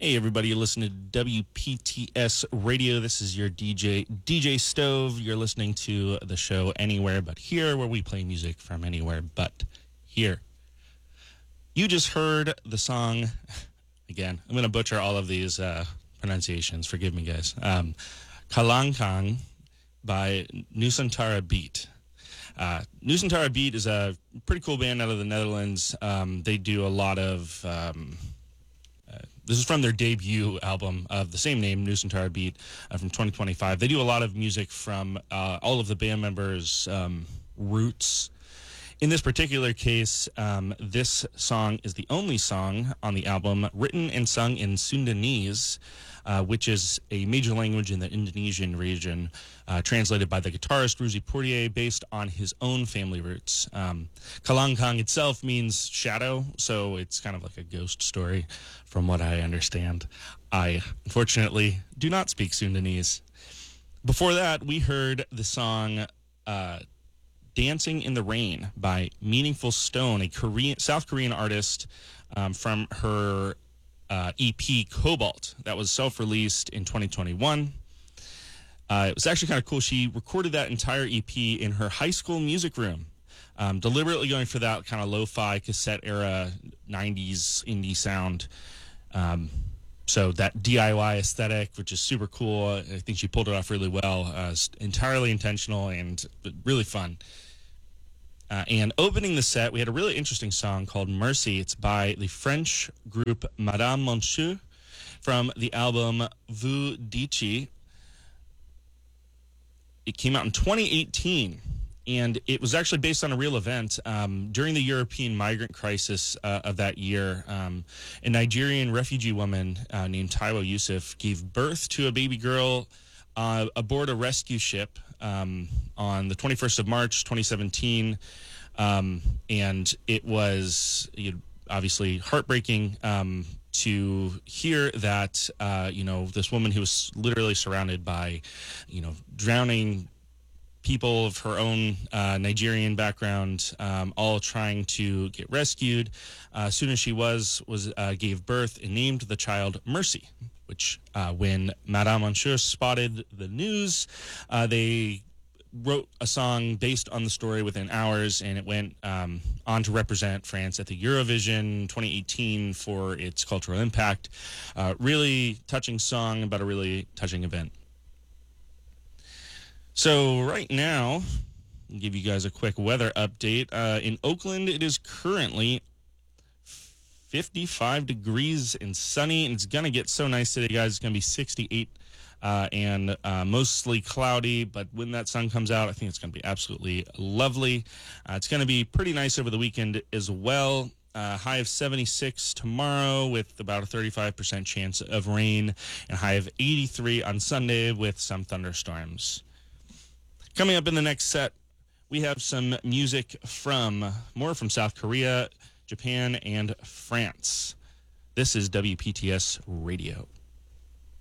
Hey everybody, you're listening to WPTS Radio. This is your DJ Stove. You're listening to the show Anywhere But Here, where we play music from anywhere but here. You just heard the song, again, I'm going to butcher all of these pronunciations. Forgive me, guys. Kalangkang by Nusantara Beat. Nusantara Beat is a pretty cool band out of the Netherlands. They do a lot of... this is from their debut album of the same name, Nusantara Beat, from 2025. They do a lot of music from all of the band members' roots. In this particular case, this song is the only song on the album written and sung in Sundanese, which is a major language in the Indonesian region, translated by the guitarist Ruzi Portier, based on his own family roots. Kalangkang itself means shadow, so it's kind of like a ghost story, from what I understand. I, unfortunately, do not speak Sundanese. Before that, we heard the song Dancing in the Rain by Meaningful Stone, a South Korean artist from her EP Cobalt that was self-released in 2021. It was actually kind of cool. She recorded that entire EP in her high school music room, deliberately going for that kind of lo-fi cassette era 90s indie sound. So that DIY aesthetic, which is super cool. I think she pulled it off really well. It's entirely intentional and really fun. And opening the set, we had a really interesting song called Mercy. It's by the French group Madame Monsieur from the album Vous Dites. It came out in 2018, and it was actually based on a real event. During the European migrant crisis of that year, a Nigerian refugee woman named Taiwo Yusuf gave birth to a baby girl aboard a rescue ship on the 21st of March, 2017. And it was obviously heartbreaking to hear that, this woman who was literally surrounded by, drowning people of her own Nigerian background, all trying to get rescued. As soon as she gave birth and named the child Mercy, which when Madame Monsieur spotted the news, they wrote a song based on the story within hours, and it went on to represent France at the Eurovision 2018 for its cultural impact. Really touching song about a really touching event. So right now, I'll give you guys a quick weather update. In Oakland, it is currently 55 degrees and sunny, and it's going to get so nice today, guys. It's going to be 68 and mostly cloudy, but when that sun comes out, I think it's going to be absolutely lovely. It's going to be pretty nice over the weekend as well. High of 76 tomorrow with about a 35% chance of rain, and high of 83 on Sunday with some thunderstorms. Coming up in the next set, we have some music more from South Korea, Japan, and France. This is WPTS Radio.